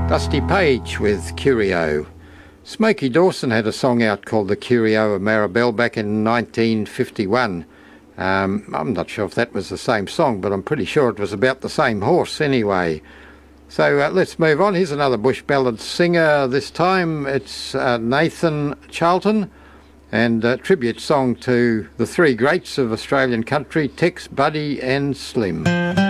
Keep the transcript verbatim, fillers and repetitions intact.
Dusty Page with Curio. Smokey Dawson had a song out called The Curio of Maribel back in nineteen fifty-one. Um, I'm not sure if that was the same song, but I'm pretty sure it was about the same horse anyway. So uh, let's move on. Here's another bush ballad singer. This time it's uh, Nathan Charlton, and a tribute song to the three greats of Australian country, Tex, Buddy and Slim.